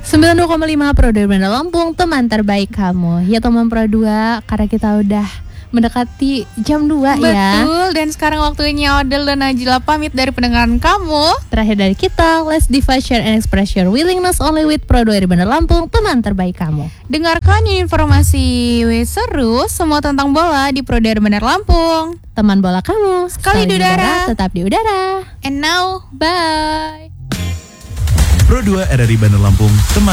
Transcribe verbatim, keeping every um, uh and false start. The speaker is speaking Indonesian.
sembilan puluh dua koma lima Pro dua Bandar Lampung, teman terbaik kamu. Ya teman Pro dua, karena kita udah mendekati jam dua. Betul, ya. Betul, dan sekarang waktunya Odel dan Najila pamit dari pendengaran kamu. Terakhir dari kita, let's divide, share, and express your willingness only with Pro dua Bandar Lampung, teman terbaik kamu. Dengarkan informasi seru semua tentang bola di Pro dua Bandar Lampung. Teman bola kamu, sekali, sekali di udara, udara, tetap di udara. And now, bye. Pro dua R R I Bandar Lampung, teman